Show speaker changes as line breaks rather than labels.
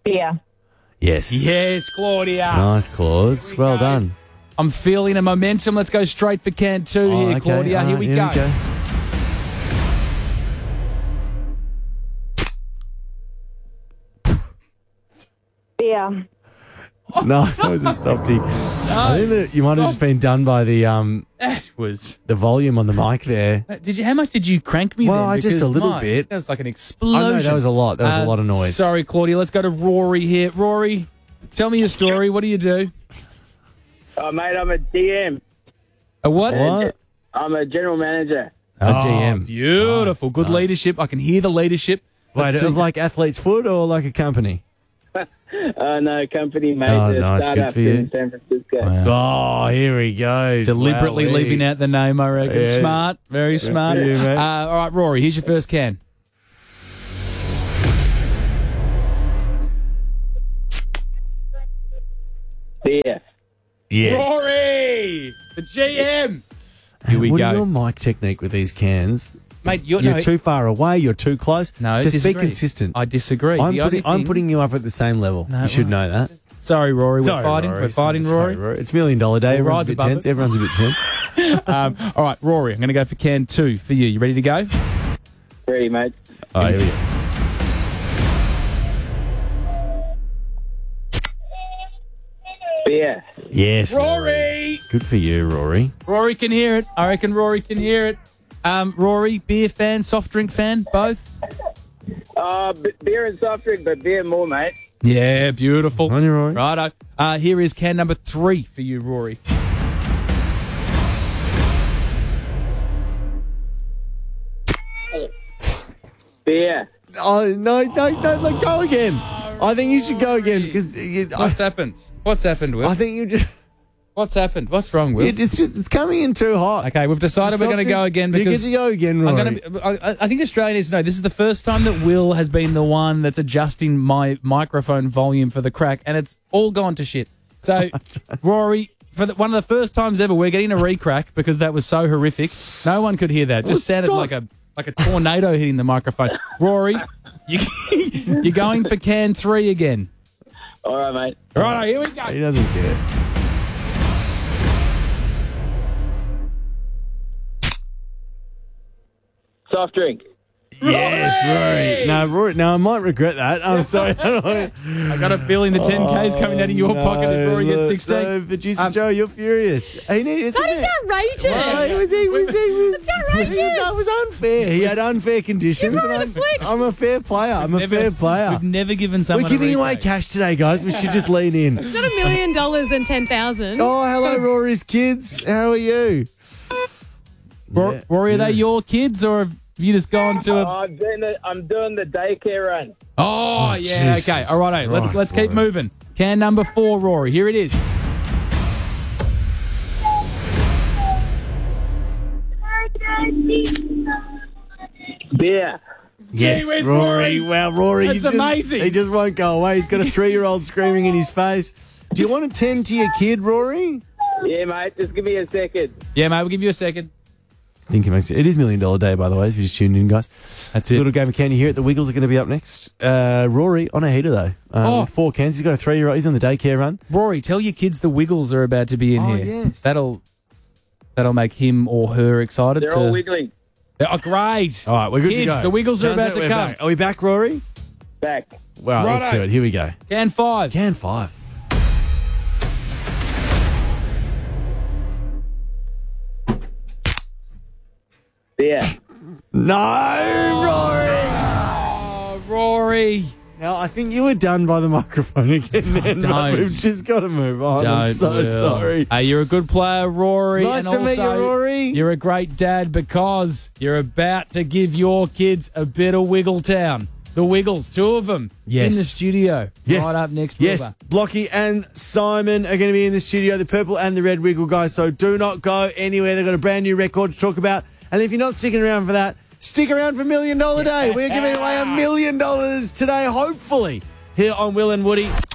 Beer.
Yes.
Yes, Claudia.
Nice, Claude. Well done.
I'm feeling a momentum. Let's go straight for can 2 here,
okay.
Claudia.
All
Here
right,
we go.
Beer.
No, that was a softie. I think that you might have just been done by the volume on the mic there.
How much did you crank me
Well,
then?
just
Because,
a little bit.
That was like an explosion.
I know, that was a lot. That was a lot of noise.
Sorry, Claudia. Let's go to Rory here. Rory, tell me your story. What do you do?
Oh, mate, I'm a DM.
A what?
What?
I'm a general manager.
A GM.
Beautiful.
Nice,
Good
nice.
leadership. I can hear the leadership.
Wait,
Let's
of
see.
like Athlete's Foot or like a company?
No, company, mate.
Oh,
a
nice. Good
startup
for you.
in San Francisco.
Oh, here we go.
Deliberately
Wowee.
leaving out the name, I reckon.
Yeah.
Smart. Very smart.
for you, mate.
All right, Rory, here's your first can.
Beer.
Yes.
Rory, the GM. Here we
What
go.
are your mic technique with these cans?
Mate, you're
You're too far away. You're too close.
No,
just
disagree.
be consistent.
I disagree.
I'm
The only
putting, I'm
thing-
putting you up at the same level.
No,
you should
well,
know that.
Sorry, Rory.
Sorry,
We're fighting.
Rory.
We're fighting,
Sorry,
Rory.
It's $1 Million Day.
We'll
Everyone's
rise
a bit
above
tense.
it.
Everyone's a bit tense.
All right, Rory, I'm going to go for can 2 for you. You ready to go?
Ready, mate.
Oh, here we go.
Beer.
Yes,
Rory!
Good for you, Rory.
Rory can hear it. I reckon Rory can hear it. Rory, beer fan, soft drink fan, both?
Beer and soft drink, but beer more, mate.
Yeah, beautiful.
On you, Rory.
Righto. Here is can number 3 for you, Rory.
Beer.
Oh, no, go again. I think you should go again because
What's happened? What's happened, Will?
I think you just.
What's happened? What's wrong, Will?
It's coming in too hot.
Okay, we've decided we're going to go again because
you get to go again, Rory.
I'm going to. I think Australia needs to know this is the first time that Will has been the one that's adjusting my microphone volume for the crack, and it's all gone to shit. So, Rory, for one of the first times ever, we're getting a re-crack because that was so horrific. No one could hear that. It just sounded
stop.
like a tornado hitting the microphone. Rory, you're going for can 3 again.
All right, mate.
Right, here we go.
He doesn't care.
Soft drink.
Yes, Rory. No, Rory. No, I might regret that. I'm sorry.
I got a feeling the 10K's coming out of your pocket if Rory gets 16.
No, producer Joe, you're furious.
That is outrageous.
It's
outrageous.
That was unfair. He had unfair conditions.
You're
And
right, flick.
I'm a fair player. I'm a fair player.
We've never given someone
We're giving
a
away
re-crack.
cash today, guys. We should just lean in.
Not $1 million and 10,000.
Oh, hello, Rory's kids. How are you? Yeah.
Rory, are they your kids or have you just gone to a...
I'm doing the daycare run.
Oh, yeah,
Jesus
okay. All right,
Christ,
let's keep
Rory.
moving. Can number 4, Rory. Here it is.
Beer.
Yes,
Gee whiz,
Rory.
Rory.
Well, Rory,
That's
you
amazing.
He just won't go away. He's got a 3-year-old screaming in his face. Do you want to tend to your kid, Rory?
Yeah, mate. Just give me a second.
Yeah, mate, we'll give you a second.
I think it makes it. It is $1 Million Day, by the way, if you just tuned in, guys.
That's it.
Little game of can you hear it? The Wiggles are going to be up next. Rory on a heater, though.
Oh.
With 4 cans. He's got a 3-year-old. He's on the daycare run.
Rory, tell your kids the Wiggles are about to be in
Oh,
here.
yes.
That'll make him or her excited.
They're all wiggling.
Oh, great.
All right, we're good
Kids,
to go.
the Wiggles are
Sounds
about
like
to
we're
come.
back. Are we back, Rory?
Back.
Wow, let's
Righto.
do it. Here we go.
Can 5.
Can 5.
Beer.
No, Rory!
Oh, Rory.
Now, I think you were done by the microphone again, man.
Don't.
We've just got to move on. I'm so
Will.
sorry.
Hey, you're a good player, Rory.
Nice
and
to meet you,
also
Rory.
You're a great dad because you're about to give your kids a bit of Wiggletown. The Wiggles, 2 of them
Yes.
in the studio.
Yes.
Right up next.
Yes,
Wilbur.
Blocky and Simon are going to be in the studio, the purple and the red Wiggle guys, so do not go anywhere. They've got a brand new record to talk about. And if you're not sticking around for that, stick around for $1 Million Day. We're giving away $1 million today, hopefully, here on Will and Woody.